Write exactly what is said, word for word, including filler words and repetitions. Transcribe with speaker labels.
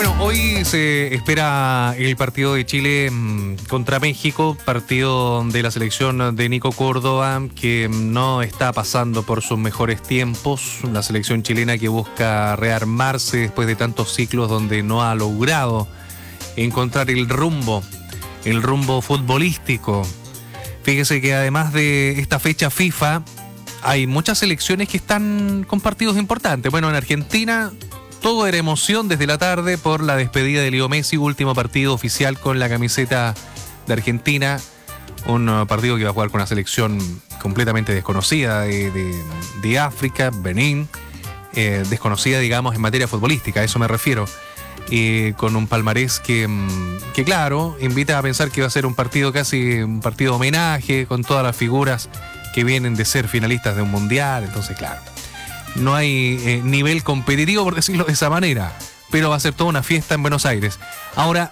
Speaker 1: Bueno, hoy se espera el partido de Chile mmm, contra México, partido de la selección de Nico Córdoba, que no está pasando por sus mejores tiempos. La selección chilena que busca rearmarse después de tantos ciclos donde no ha logrado encontrar el rumbo, el rumbo futbolístico. Fíjese que además de esta fecha FIFA, hay muchas selecciones que están con partidos importantes. Bueno, en Argentina todo era emoción desde la tarde por la despedida de Leo Messi, último partido oficial con la camiseta de Argentina. Un partido que va a jugar con una selección completamente desconocida de, de, de África, Benín, eh, desconocida, digamos, en materia futbolística, a eso me refiero. Eh, con un palmarés que, que, claro, invita a pensar que va a ser un partido casi un partido homenaje, con todas las figuras que vienen de ser finalistas de un mundial. Entonces, claro, no hay eh, nivel competitivo, por decirlo de esa manera, pero va a ser toda una fiesta en Buenos Aires. Ahora,